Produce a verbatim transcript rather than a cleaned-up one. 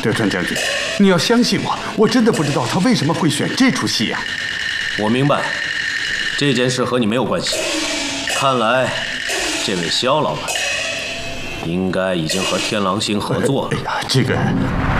德川将军，你要相信我，我真的不知道他为什么会选这出戏呀、啊。 我明白，这件事和你没有关系。看来，这位萧老板应该已经和天狼星合作了。 哎呀，这个。